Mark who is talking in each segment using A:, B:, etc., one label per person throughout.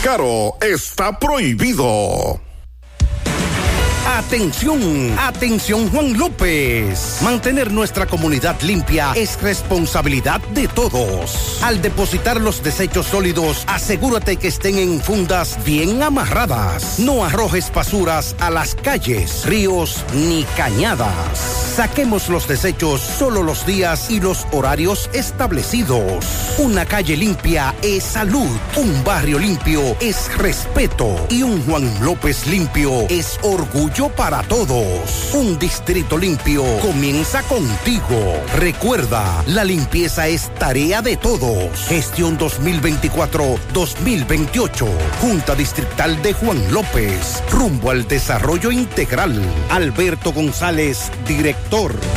A: caro está prohibido.
B: Atención, atención Juan López. Mantener nuestra comunidad limpia es responsabilidad de todos. Al depositar los desechos sólidos, asegúrate que estén en fundas bien amarradas. No arrojes basuras a las calles, ríos ni cañadas. Saquemos los desechos solo los días y los horarios establecidos. Una calle limpia es salud, un barrio limpio es respeto y un Juan López limpio es orgullo para todos. Un distrito limpio comienza contigo. Recuerda, la limpieza es tarea de todos. Gestión 2024-2028. Junta Distrital de Juan López. Rumbo al desarrollo integral. Alberto González, director.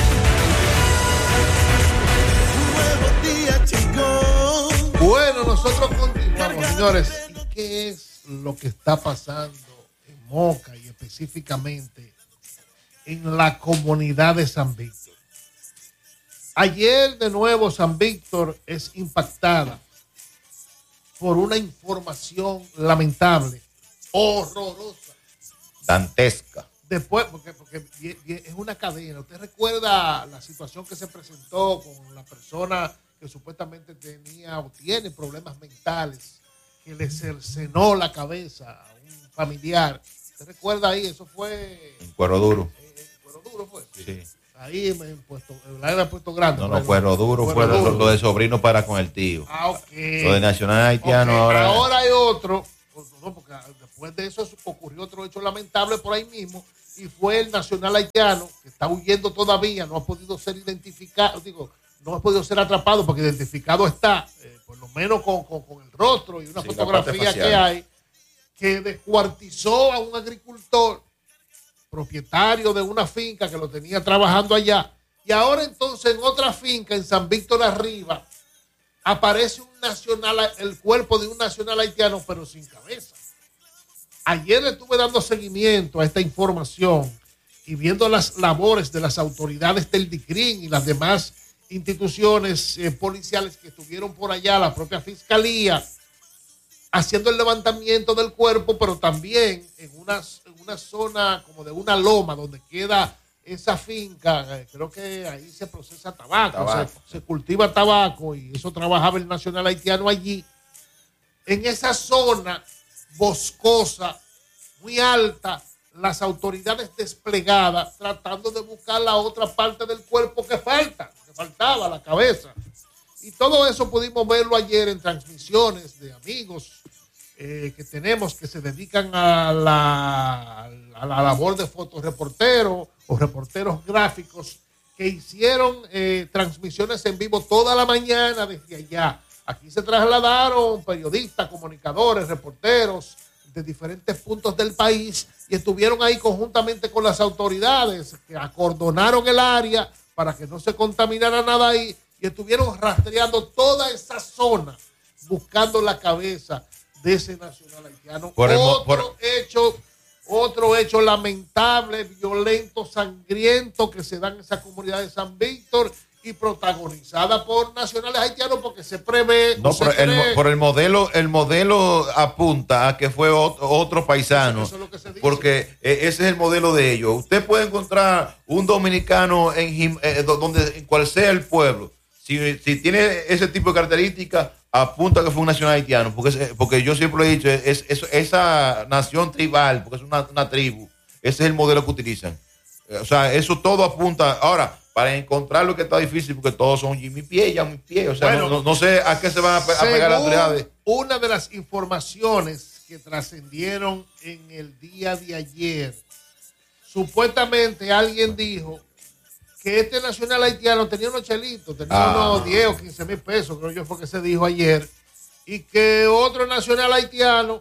C: Bueno, nosotros continuamos, señores. ¿Y qué es lo que está pasando en Moca y específicamente en la comunidad de San Víctor? Ayer de nuevo San Víctor es impactada por una información lamentable, horrorosa,
D: dantesca.
C: Después, porque es una cadena. ¿Usted recuerda la situación que se presentó con la persona que supuestamente tenía o tiene problemas mentales, que le cercenó la cabeza a un familiar? ¿Usted recuerda ahí? Eso fue
D: En Cuero Duro.
C: En Cuero Duro fue.
D: Sí.
C: Ahí en Puesto Grande.
D: No, Cuero Duro fue lo de sobrino para con el tío.
C: Ah, ok.
D: Lo de Nacional Haitiano
C: Ahora hay otro, porque después de eso ocurrió otro hecho lamentable por ahí mismo, y fue el Nacional Haitiano, que está huyendo todavía, no ha podido ser identificado, no ha podido ser atrapado, porque identificado está, por lo menos con el rostro y una fotografía que hay, que descuartizó a un agricultor propietario de una finca que lo tenía trabajando allá, y ahora entonces en otra finca en San Víctor Arriba aparece el cuerpo de un nacional haitiano, pero sin cabeza. Ayer le estuve dando seguimiento a esta información y viendo las labores de las autoridades del DICRIN y las demás instituciones policiales que estuvieron por allá, la propia fiscalía, haciendo el levantamiento del cuerpo, pero también en una zona como de una loma donde queda esa finca. Creo que ahí se procesa tabaco. Se cultiva tabaco, y eso trabajaba el nacional haitiano allí. En esa zona boscosa, muy alta, las autoridades desplegadas tratando de buscar la otra parte del cuerpo que faltaba, la cabeza. Y todo eso pudimos verlo ayer en transmisiones de amigos que tenemos, que se dedican a la labor de fotoreporteros o reporteros gráficos, que hicieron transmisiones en vivo toda la mañana desde allá. Aquí se trasladaron periodistas, comunicadores, reporteros de diferentes puntos del país, y estuvieron ahí conjuntamente con las autoridades que acordonaron el área para que no se contaminara nada ahí, y estuvieron rastreando toda esa zona buscando la cabeza de ese nacional haitiano. Otro hecho lamentable, violento, sangriento, que se da en esa comunidad de San Víctor y protagonizada por nacionales haitianos, porque se prevé.
D: No, por el modelo apunta a que fue otro paisano.
C: Eso es lo que se dice.
D: Porque ese es el modelo de ellos. Usted puede encontrar un dominicano en cual sea el pueblo. Si tiene ese tipo de características, apunta que fue un nacional haitiano, porque yo siempre lo he dicho, esa nación tribal, porque es una tribu, ese es el modelo que utilizan. O sea, eso todo apunta. Ahora, para encontrar lo que está difícil, porque todos son Jimmy Pie, o sea, bueno, no sé a qué se van a pegar las autoridades.
C: Una de las informaciones que trascendieron en el día de ayer, supuestamente alguien dijo que este nacional haitiano tenía unos chelitos, tenía unos 10 o 15 mil pesos, creo yo fue que se dijo ayer, y que otro nacional haitiano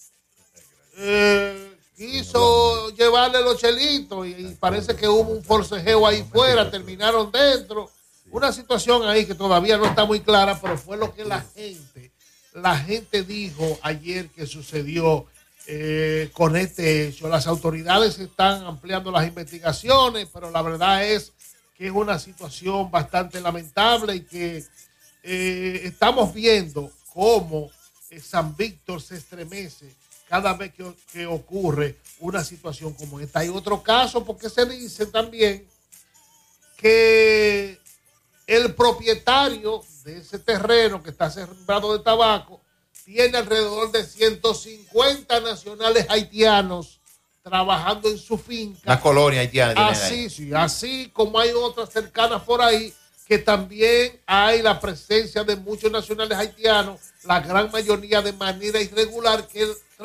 C: quiso llevarle los chelitos, y parece que hubo un forcejeo ahí fuera, terminaron dentro. Una situación ahí que todavía no está muy clara, pero fue lo que la gente dijo ayer que sucedió con este hecho. Las autoridades están ampliando las investigaciones, pero la verdad es que es una situación bastante lamentable, y que estamos viendo cómo San Víctor se estremece cada vez que ocurre una situación como esta. Hay otro caso porque se dice también que el propietario de ese terreno que está sembrado de tabaco tiene alrededor de 150 nacionales haitianos trabajando en su finca.
D: La colonia haitiana.
C: Así como hay otras cercanas por ahí, que también hay la presencia de muchos nacionales haitianos, la gran mayoría de manera irregular, que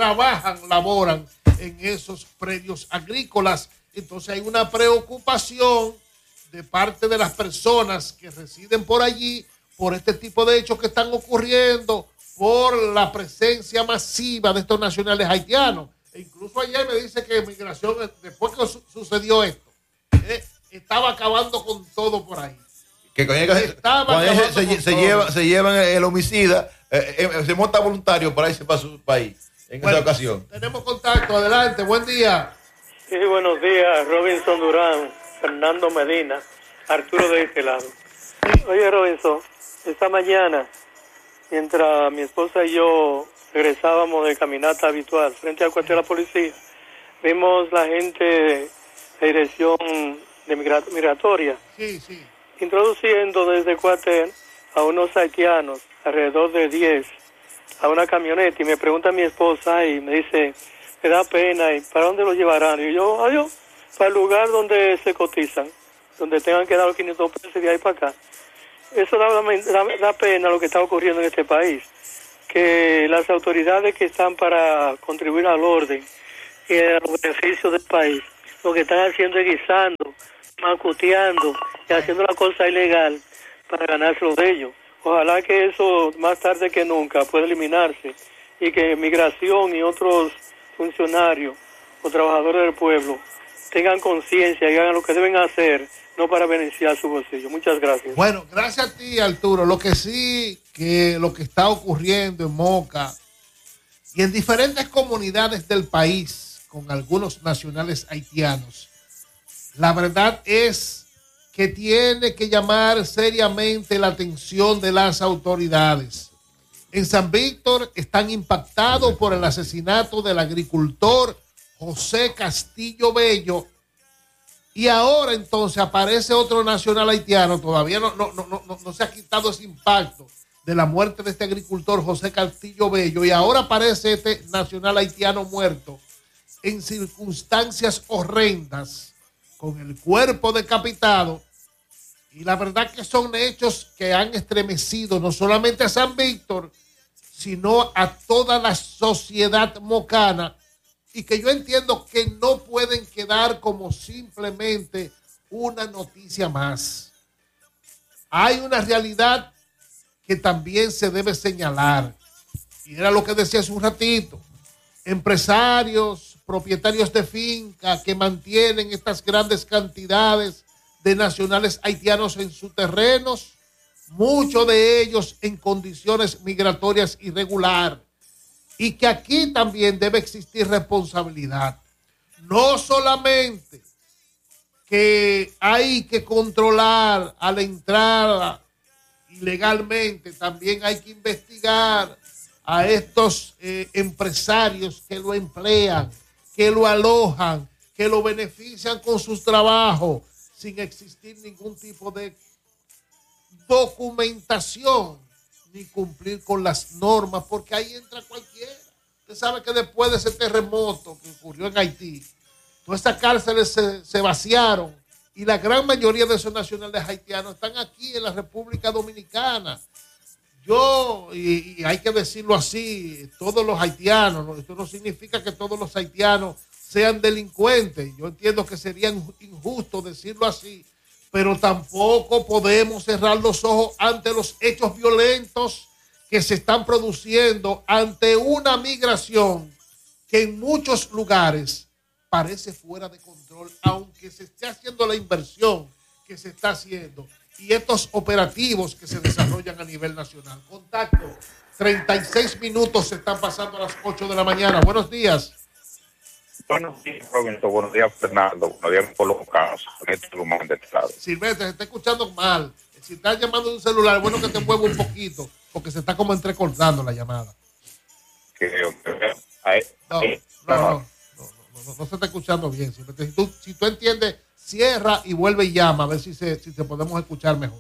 C: laboran en esos predios agrícolas. Entonces hay una preocupación de parte de las personas que residen por allí, por este tipo de hechos que están ocurriendo, por la presencia masiva de estos nacionales haitianos. E incluso ayer me dice que Migración, después que sucedió esto, estaba acabando con todo por ahí.
D: Que cuando se llevan el homicida, se monta voluntario para irse para su país en esa ocasión.
C: Tenemos contacto, adelante, buen día.
E: Sí, buenos días, Robinson Durán, Fernando Medina, Arturo de este lado. Oye, Robinson, esta mañana, mientras mi esposa y yo regresábamos de caminata habitual frente al cuartel de la policía, vimos la gente de dirección de migratoria.
C: Sí.
E: Introduciendo desde el cuartel a unos haitianos, alrededor de 10, a una camioneta, y me pregunta mi esposa y me dice, me da pena, ¿y para dónde lo llevarán? Y yo, adiós, para el lugar donde se cotizan, donde tengan que dar los 500 pesos de ahí para acá. Eso da pena lo que está ocurriendo en este país, que las autoridades que están para contribuir al orden y a los beneficios del país, lo que están haciendo es guisando, macuteando y haciendo la cosa ilegal para ganárselo de ellos. Ojalá que eso más tarde que nunca pueda eliminarse y que Migración y otros funcionarios o trabajadores del pueblo tengan conciencia y hagan lo que deben hacer, no para beneficiar su bolsillo. Muchas gracias.
C: Bueno, gracias a ti, Arturo. Lo que sí, que lo que está ocurriendo en Moca y en diferentes comunidades del país con algunos nacionales haitianos, la verdad es que tiene que llamar seriamente la atención de las autoridades. En San Víctor están impactados por el asesinato del agricultor José Castillo Bello, y ahora entonces aparece otro nacional haitiano. Todavía no se ha quitado ese impacto de la muerte de este agricultor José Castillo Bello, y ahora aparece este nacional haitiano muerto en circunstancias horrendas, con el cuerpo decapitado. Y la verdad que son hechos que han estremecido no solamente a San Víctor, sino a toda la sociedad mocana, y que yo entiendo que no pueden quedar como simplemente una noticia más. Hay una realidad que también se debe señalar, y era lo que decía hace un ratito: empresarios, propietarios de finca que mantienen estas grandes cantidades de nacionales haitianos en sus terrenos, muchos de ellos en condiciones migratorias irregulares, y que aquí también debe existir responsabilidad. No solamente que hay que controlar a la entrada ilegalmente, también hay que investigar a estos empresarios que lo emplean, que lo alojan, que lo benefician con sus trabajos, sin existir ningún tipo de documentación ni cumplir con las normas, porque ahí entra cualquiera. Usted sabe que después de ese terremoto que ocurrió en Haití, todas esas cárceles se vaciaron, y la gran mayoría de esos nacionales haitianos están aquí en la República Dominicana. Y hay que decirlo así, todos los haitianos, esto no significa que todos los haitianos sean delincuentes. Yo entiendo que sería injusto decirlo así, pero tampoco podemos cerrar los ojos ante los hechos violentos que se están produciendo ante una migración que en muchos lugares parece fuera de control, aunque se esté haciendo la inversión que se está haciendo y estos operativos que se desarrollan a nivel nacional. Contacto, 36 minutos se están pasando a las 8 de la mañana. Buenos días.
F: Buenos días, Robinson. Buenos días, Fernando. Buenos días, por los casos.
C: Silvestre, se está escuchando mal. Si estás llamando de un celular, es bueno que te mueva un poquito, porque se está como entrecortando la llamada. No se está escuchando bien. Si tú entiendes, cierra y vuelve y llama a ver si te podemos escuchar mejor.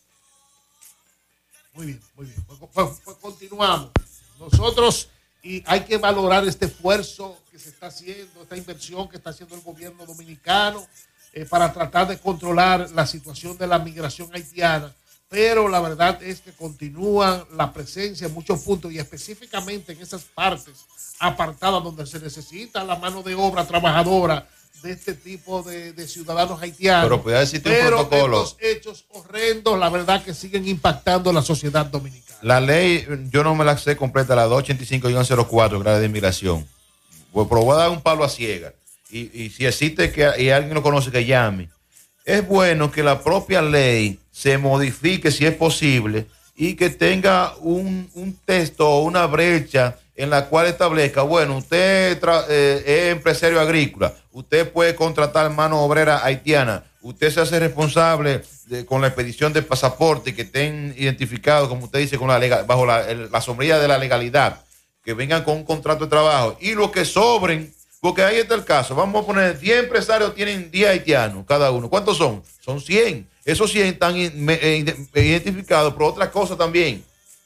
C: Muy bien. Pues continuamos. Nosotros, y hay que valorar este esfuerzo que se está haciendo, esta inversión que está haciendo el gobierno dominicano para tratar de controlar la situación de la migración haitiana. Pero la verdad es que continúa la presencia en muchos puntos y específicamente en esas partes apartadas donde se necesita la mano de obra trabajadora de este tipo de ciudadanos haitianos.
D: Pero puede existir un protocolo.
C: Estos hechos horrendos, la verdad que siguen impactando la sociedad dominicana.
D: La ley, yo no me la sé completa, la 285-04, grave de inmigración. Pues, pero voy a dar un palo a ciega. Y si existe y alguien lo conoce, que llame. Es bueno que la propia ley se modifique si es posible y que tenga un texto o una brecha en la cual establezca, bueno, usted es empresario agrícola, usted puede contratar mano obrera haitiana, usted se hace responsable con la expedición del pasaporte que estén identificados, como usted dice, bajo la sombrilla de la legalidad, que vengan con un contrato de trabajo y los que sobren. Porque ahí está el caso. Vamos a poner 10 empresarios, tienen 10 haitianos cada uno. ¿Cuántos son? Son 100. Esos 100 están identificados por otra cosa también.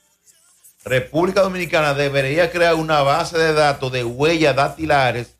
D: República Dominicana debería crear una base de datos de huellas dactilares.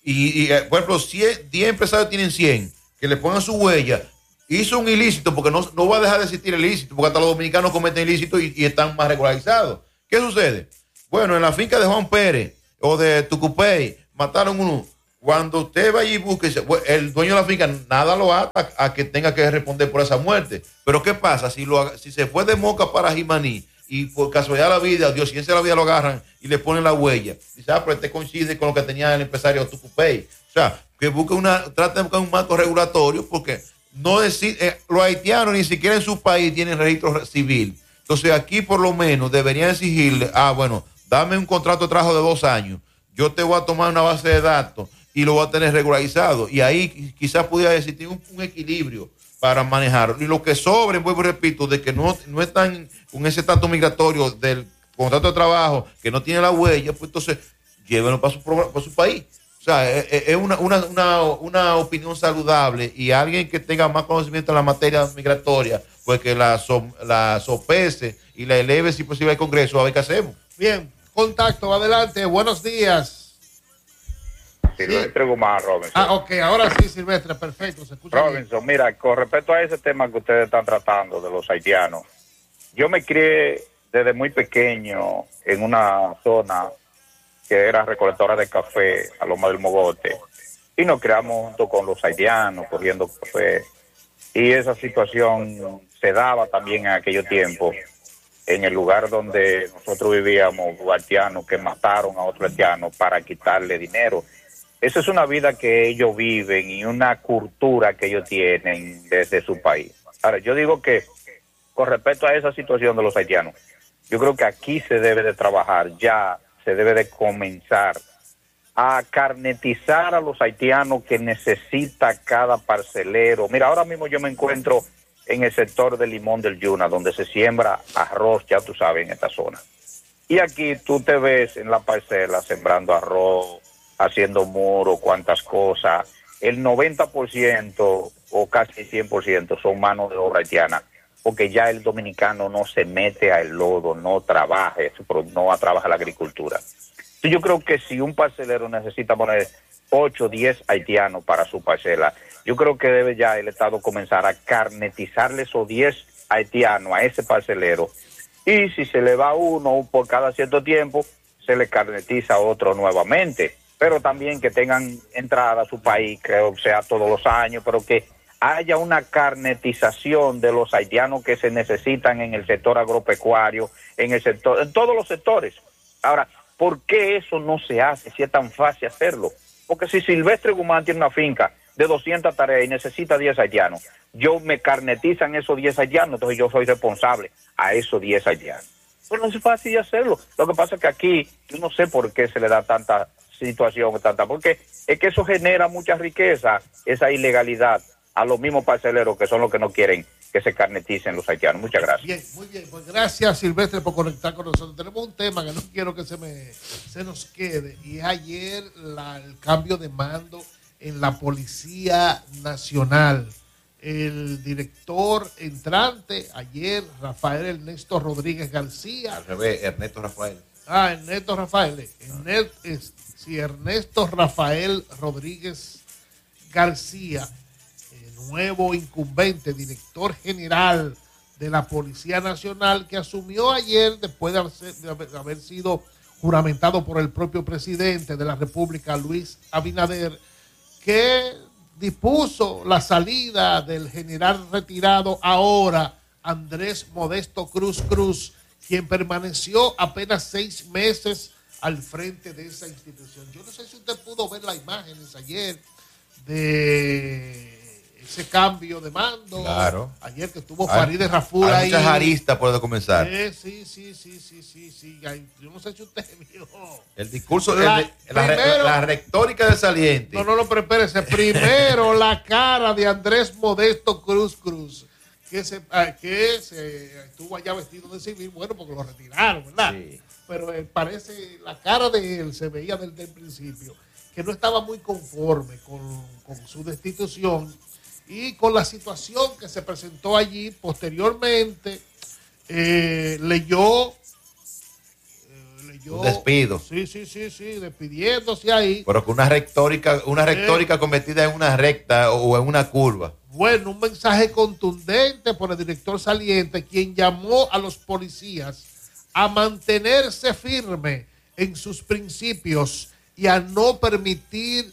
D: Por ejemplo, 10 empresarios tienen 100. Que le pongan su huella. Hizo un ilícito, porque no va a dejar de existir el ilícito, porque hasta los dominicanos cometen ilícito y están más regularizados. ¿Qué sucede? Bueno, en la finca de Juan Pérez o de Tucupey, mataron uno. Cuando usted va y busque, el dueño de la finca nada lo ata a que tenga que responder por esa muerte. Pero ¿qué pasa? Si se fue de Moca para Jimaní y por casualidad de la vida, Dios, si en la vida lo agarran y le ponen la huella, dice, pero este coincide con lo que tenía el empresario Tucupey. O sea, que trate de buscar un marco regulatorio porque los haitianos ni siquiera en su país tienen registro civil. Entonces aquí por lo menos deberían exigirle, bueno, dame un contrato de trabajo de 2 años. Yo te voy a tomar una base de datos y lo voy a tener regularizado. Y ahí quizás pudiera existir un equilibrio para manejarlo. Y lo que sobre, vuelvo y repito, de que no están con ese estatus migratorio del contrato de trabajo, que no tiene la huella, pues entonces llévenlo para su país. O sea, es una opinión saludable y alguien que tenga más conocimiento en la materia migratoria, pues que la sopese y la eleve si posible al Congreso a ver qué hacemos.
C: Bien. Contacto, adelante, buenos días.
F: Silvestre Guzmán, Robinson.
C: Ok, ahora sí, Silvestre, perfecto, se escucha
F: Robinson, bien. Mira, con respecto a ese tema que ustedes están tratando de los haitianos, yo me crié desde muy pequeño en una zona que era recolectora de café a Loma del Mogote, y nos criamos junto con los haitianos cogiendo café, y esa situación se daba también en aquellos tiempos. En el lugar donde nosotros vivíamos, haitianos que mataron a otro haitiano para quitarle dinero. Esa es una vida que ellos viven y una cultura que ellos tienen desde su país. Ahora, yo digo que con respecto a esa situación de los haitianos, yo creo que aquí se debe de trabajar, ya se debe de comenzar a carnetizar a los haitianos que necesita cada parcelero. Mira, ahora mismo yo me encuentro en el sector de Limón del Yuna, donde se siembra arroz, ya tú sabes, en esta zona. Y aquí tú te ves en la parcela sembrando arroz, haciendo muros, cuantas cosas. El 90% o casi 100% son manos de obra haitiana, porque ya el dominicano no se mete al lodo, no trabaja, no trabaja la agricultura. Entonces yo creo que si un parcelero necesita poner 8 o 10 haitianos para su parcela, yo creo que debe ya el Estado comenzar a carnetizarle esos 10 haitianos a ese parcelero. Y si se le va uno por cada cierto tiempo, se le carnetiza a otro nuevamente. Pero también que tengan entrada a su país, creo que sea todos los años, pero que haya una carnetización de los haitianos que se necesitan en el sector agropecuario, en todos los sectores. Ahora, ¿por qué eso no se hace si es tan fácil hacerlo? Porque si Silvestre Guzmán tiene una finca de 200 tareas y necesita 10 haitianos, yo me carnetizan esos 10 haitianos, entonces yo soy responsable a esos 10 haitianos. Pero no es fácil hacerlo. Lo que pasa es que aquí, yo no sé por qué se le da tanta situación, porque es que eso genera mucha riqueza, esa ilegalidad, a los mismos parceleros que son los que no quieren que se carneticen los haitianos. Muchas gracias.
C: Bien, muy bien. Pues gracias, Silvestre, por conectar con nosotros. Tenemos un tema que no quiero que se nos quede, y es ayer el cambio de mando en la Policía Nacional. El director entrante ayer, Rafael Ernesto Rodríguez García.
D: Al revés, Ernesto Rafael.
C: Ernesto Rafael. Ernesto Rafael Rodríguez García, nuevo incumbente, director general de la Policía Nacional, que asumió ayer después de haber sido juramentado por el propio presidente de la República, Luis Abinader, que dispuso la salida del general retirado ahora, Andrés Modesto Cruz Cruz, quien permaneció apenas 6 meses al frente de esa institución. Yo no sé si usted pudo ver las imágenes ayer de ese cambio de mando.
D: Claro.
C: Ayer que estuvo Farideh Raful ahí.
D: Muchas aristas por comenzar.
C: Sí. Yo no sé si usted vio.
D: El discurso, la retórica del saliente.
C: No, pero espérese. Primero, la cara de Andrés Modesto Cruz Cruz, que estuvo allá vestido de civil, bueno, porque lo retiraron, ¿verdad? Sí. Pero parece, la cara de él se veía desde el principio que no estaba muy conforme con su destitución y con la situación que se presentó allí. Posteriormente leyó
D: un despido.
C: Sí, despidiéndose ahí.
D: Pero con una retórica convertida en una recta o en una curva.
C: Bueno, un mensaje contundente por el director saliente, quien llamó a los policías a mantenerse firme en sus principios y a no permitir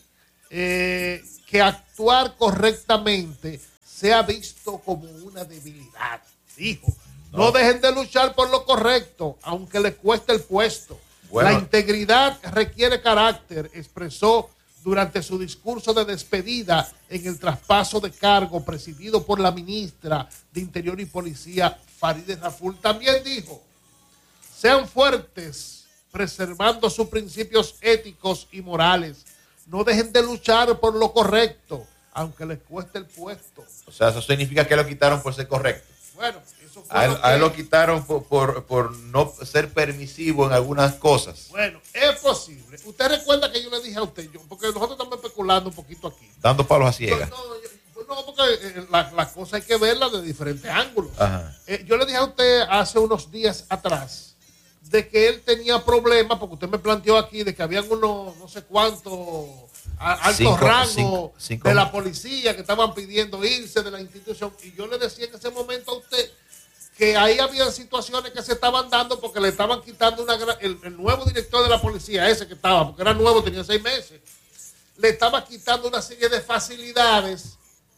C: que actuar correctamente sea visto como una debilidad. Dijo, no dejen de luchar por lo correcto, aunque les cueste el puesto. Bueno. La integridad requiere carácter, expresó durante su discurso de despedida en el traspaso de cargo presidido por la ministra de Interior y Policía, Farideh Raful. También dijo, sean fuertes, preservando sus principios éticos y morales. No dejen de luchar por lo correcto, aunque les cueste el puesto.
D: O sea, eso significa que lo quitaron por ser correcto.
C: Bueno, eso fue
D: a él lo quitaron por no ser permisivo en algunas cosas.
C: Bueno, es posible. Usted recuerda que yo le dije a usted, porque nosotros estamos especulando un poquito aquí.
D: Dando palos a ciegas.
C: No, porque la cosa hay que verla de diferentes ángulos.
D: Yo
C: le dije a usted hace unos días atrás de que él tenía problemas, porque usted me planteó aquí de que habían unos no sé cuántos altos rangos de la policía que estaban pidiendo irse de la institución, y yo le decía en ese momento a usted que ahí había situaciones que se estaban dando porque le estaban quitando el nuevo director de la policía, ese que estaba, porque era nuevo, tenía 6 meses, le estaba quitando una serie de facilidades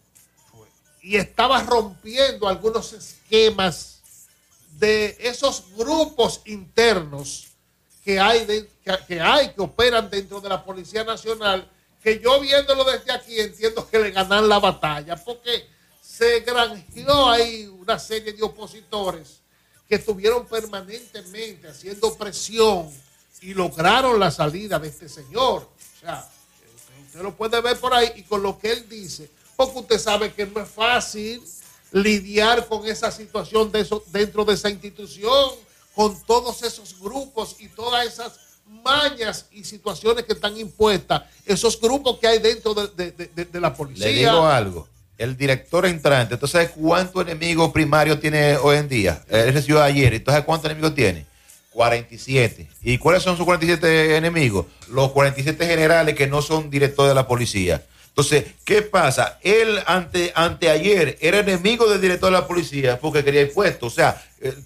C: y estaba rompiendo algunos esquemas de esos grupos internos que que operan dentro de la Policía Nacional, que yo viéndolo desde aquí entiendo que le ganan la batalla, porque se granjeó ahí una serie de opositores que estuvieron permanentemente haciendo presión y lograron la salida de este señor. O sea, usted lo puede ver por ahí y con lo que él dice, porque usted sabe que no es fácil lidiar con esa situación dentro de esa institución, con todos esos grupos y todas esas mañas y situaciones que están impuestas, esos grupos que hay dentro de la policía.
D: Le digo algo, el director entrante, ¿entonces sabes cuántos enemigos primarios tiene hoy en día? Él recibió ayer, ¿entonces cuántos enemigos tiene? 47. ¿Y cuáles son sus 47 enemigos? Los 47 generales que no son directores de la policía. Entonces, ¿qué pasa? Él anteayer era enemigo del director de la policía porque quería el puesto. O sea,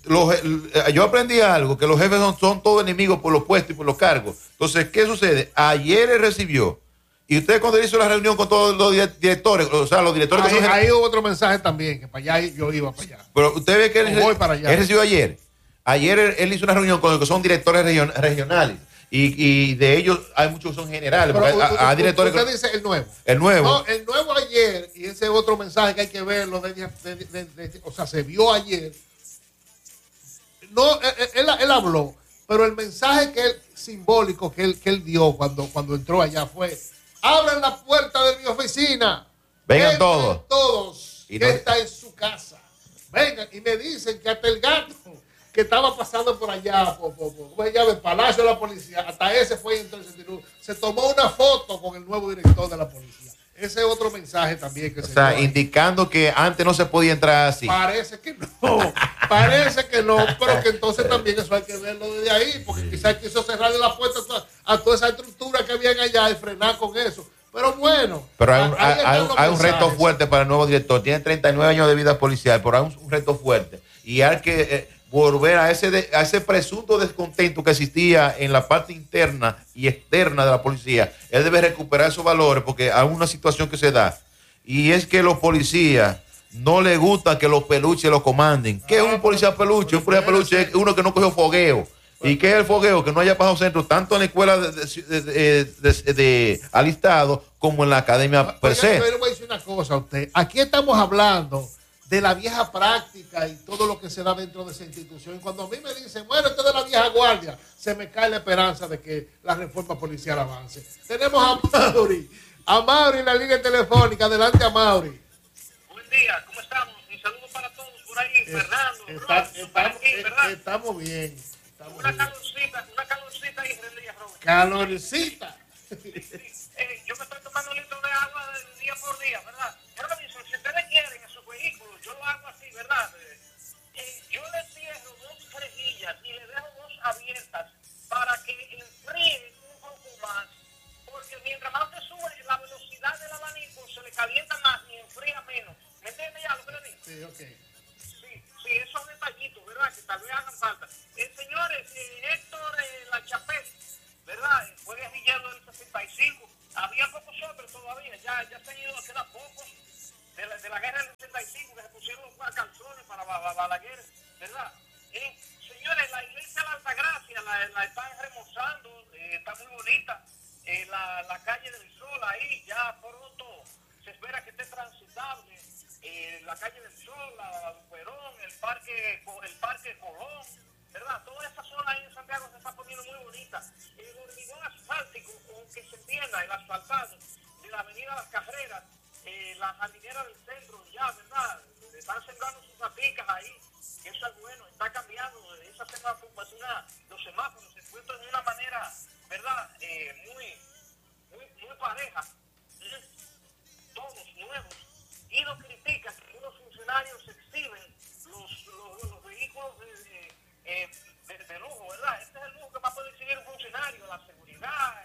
D: yo aprendí algo, que los jefes son todos enemigos por los puestos y por los cargos. Entonces, ¿qué sucede? Ayer él recibió, y usted cuando hizo la reunión con todos los directores, o sea, los directores...
C: Ahí hubo otro mensaje también, que para allá yo iba para allá.
D: Pero usted ve que
C: él
D: recibió ayer. Ayer él hizo una reunión con los que son directores regionales. Y de ellos hay muchos que son generales. Hay directores.
C: Usted dice el nuevo.
D: El nuevo.
C: No, el nuevo ayer, y ese otro mensaje que hay que verlo, o sea, se vio ayer. No, él habló, pero el mensaje simbólico que él dio cuando entró allá fue: abran la puerta de mi oficina.
D: Vengan todos.
C: Que esta es su casa. vengan, y me dicen que hasta el gato que estaba pasando por allá, ¿cómo se llama? El Palacio de la Policía, hasta ese fue y entonces se tomó una foto con el nuevo director de la policía. Ese es otro mensaje también que
D: se dio. Indicando que antes no se podía entrar así.
C: Parece que no, pero que entonces también eso hay que verlo desde ahí, porque quizás quiso cerrarle la puerta a toda esa estructura que habían allá y frenar con eso. Pero bueno.
D: Pero hay un reto fuerte para el nuevo director. Tiene 39 años de vida policial, pero hay un reto fuerte. Y hay que volver a ese presunto descontento que existía en la parte interna y externa de la policía. Él debe recuperar esos valores porque hay una situación que se da. Y es que los policías no les gusta que los peluches los comanden. ¿Qué es un policía peluche? Un policía peluche es uno que no cogió fogueo. ¿Y qué es el fogueo? Que no haya pasado centro tanto en la escuela de alistado como en la academia per se.
C: Yo le voy a decir una cosa a usted. Aquí estamos hablando de la vieja práctica y todo lo que se da dentro de esa institución. Y cuando a mí me dicen, bueno, esto es de la vieja guardia, se me cae la esperanza de que la reforma policial avance. Tenemos a Mauri en la línea telefónica. Adelante, a Mauri.
G: Buen día, ¿cómo estamos? Un saludo para todos por ahí, Fernando.
C: Estamos bien.
G: Una calorcita y rendilla, Robert.
C: Calorcita.
G: Yo me estoy tomando un litro de agua día por día, ¿verdad? Pero si ustedes quieren en sus vehículos, yo lo hago así, ¿verdad? Yo le cierro 2 rejillas y le dejo 2 abiertas para que enfríen un poco más, porque mientras más se sube la velocidad del abanico, se le calienta más y enfría menos. ¿Me entiende ya lo que le digo?
C: Sí, ok.
G: Sí, esos detallitos, ¿verdad? Que tal vez hagan falta. Señores, Héctor La Chapelle, ¿verdad? Fue guerrillero del 65. Había pocos hombres todavía, ya se han ido a quedar pocos de la guerra del 65 que se pusieron los calzones para Balaguer, ¿verdad? Señores, la iglesia de la Altagracia la están remozando, está muy bonita. La calle del Sol ahí ya pronto se espera que esté transitable. La calle del Sol, la Perón, el parque Colón, ¿verdad? Toda esa zona ahí en Santiago se está poniendo muy bonita. El hormigón asfáltico, que se entienda, el asfaltado de la avenida Las Carreras, la jardinera del centro, ya, ¿verdad? Están sembrando sus maticas ahí, y eso es bueno, está cambiando. Esa los semáforos se encuentran de una manera, ¿verdad? Muy pareja. Todos nuevos. Y lo critican que unos funcionarios exhiben los vehículos de lujo, ¿verdad? Este es el lujo que más puede exhibir un funcionario, la seguridad,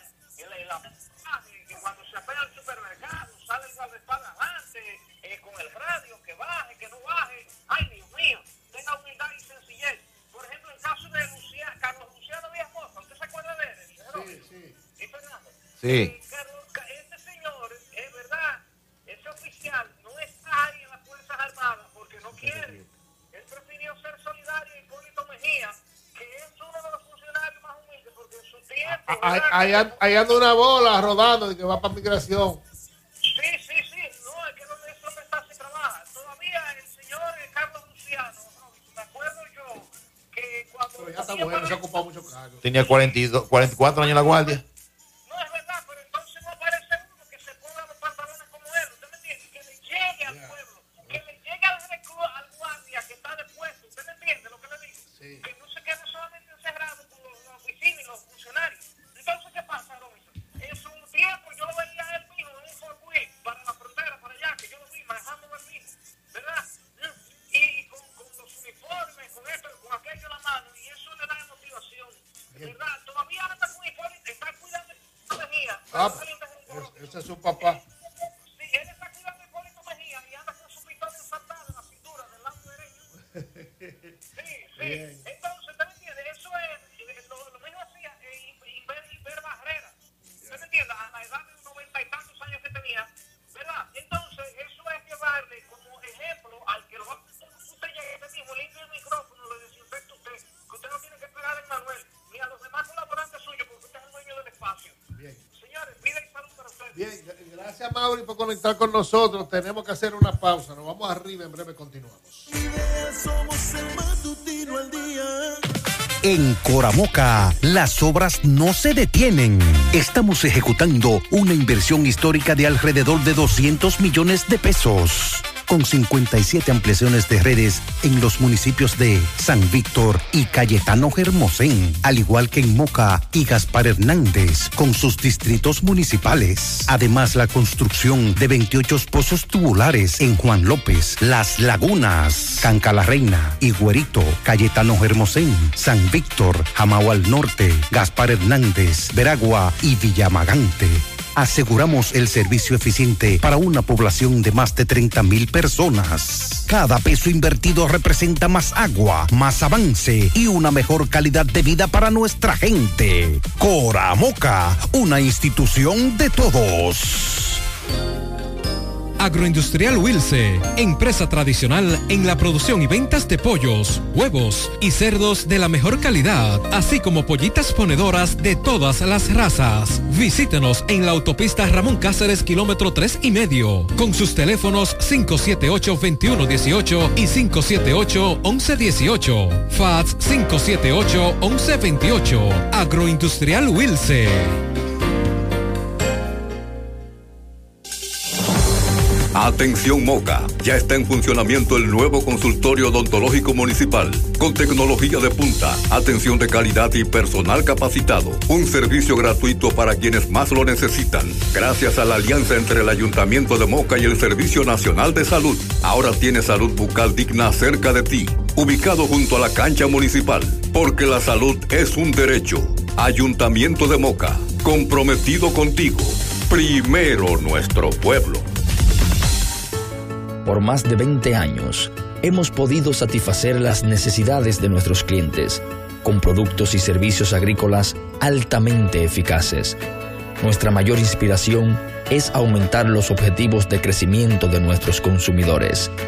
G: que cuando se apela al supermercado sale el guardaespaldas adelante, con el radio, que baje, que no baje. Ay, Dios mío, tenga humildad y sencillez. Por ejemplo, el caso de Carlos Luciano Villamosa, ¿usted se acuerda de él?
C: Sí.
G: ¿Y Fernando?
D: Sí.
G: Este señor, es verdad, ese oficial no está ahí en las Fuerzas Armadas porque no quiere. Él prefirió ser solidario a Hipólito Mejía, que es uno de los funcionarios más humildes, porque en su tiempo...
C: Ahí anda una bola rodando de que va para migración.
G: Sí, no, es que eso no está sin trabajar. Todavía el señor Carlos Luciano, me acuerdo yo, que cuando...
C: Pero ya está bueno, se ha ocupado mucho cargo.
D: Tenía 44 años en la guardia.
G: No, es verdad, pero entonces no aparece uno que se ponga los pantalones como él, ¿usted me entiende? Que le llegue al pueblo, que le llegue al guardia que está de puesto, ¿usted me entiende lo que le digo?
C: Sí.
G: Que no se quede solamente encerrado con la oficina y los funcionarios. Entonces, ¿qué pasa, Robinson? En su tiempo yo lo veía a él mismo en un Ford Wii para la frontera, para allá, que yo lo vi manejando él mismo, ¿verdad? Y con los uniformes, con esto, con aquello en la mano, y eso le da motivación, ¿verdad? Todavía anda con Hipólito, está cuidando de Mejía.
C: Ese es su papá.
G: Sí, él está cuidando de Hipólito Mejía y anda con su pistola ensartada en la cintura del lado derecho. Sí. Entonces, ¿usted me entiende? Eso es lo mismo hacía Iber Barrera. ¿Usted me entiende? A la edad de 90 y tantos años que tenía, ¿verdad? Entonces, eso es llevarle como ejemplo al que lo va a... Usted llega mismo, limpia el micrófono, le desinfecta usted, que usted no tiene que pegar en Manuel, ni a los demás colaborantes suyos, porque usted es el dueño del espacio.
C: Bien.
G: Señores, vida y salud para ustedes.
C: Bien, gracias, Mauri, por conectar con nosotros. Tenemos que hacer una pausa. Nos vamos arriba, en breve continuamos.
H: Somos el matutino al día.
B: En Coramoca, las obras no se detienen. Estamos ejecutando una inversión histórica de alrededor de 200 millones de pesos. con 57 ampliaciones de redes en los municipios de San Víctor y Cayetano Hermosén, al igual que en Moca y Gaspar Hernández, con sus distritos municipales. Además, la construcción de 28 pozos tubulares en Juan López, Las Lagunas, Canca la Reina, Higuerito, Cayetano Hermosén, San Víctor, Jamao al Norte, Gaspar Hernández, Veragua y Villamagante. Aseguramos el servicio eficiente para una población de más de 30,000 personas. Cada peso invertido representa más agua, más avance y una mejor calidad de vida para nuestra gente. Coramoca, una institución de todos.
I: Agroindustrial Wilce, empresa tradicional en la producción y ventas de pollos, huevos y cerdos de la mejor calidad, así como pollitas ponedoras de todas las razas. Visítenos en la autopista Ramón Cáceres, kilómetro 3,5, con sus teléfonos 578-2118 y 578-1118, fax 578-1128. Agroindustrial Wilce.
J: Atención Moca, ya está en funcionamiento el nuevo consultorio odontológico municipal, con tecnología de punta, atención de calidad y personal capacitado. Un servicio gratuito para quienes más lo necesitan. Gracias a la alianza entre el Ayuntamiento de Moca y el Servicio Nacional de Salud, ahora tienes salud bucal digna cerca de ti, ubicado junto a la cancha municipal, porque la salud es un derecho. Ayuntamiento de Moca, comprometido contigo. Primero nuestro pueblo.
K: Por más de 20 años, hemos podido satisfacer las necesidades de nuestros clientes con productos y servicios agrícolas altamente eficaces. Nuestra mayor inspiración es aumentar los objetivos de crecimiento de nuestros consumidores.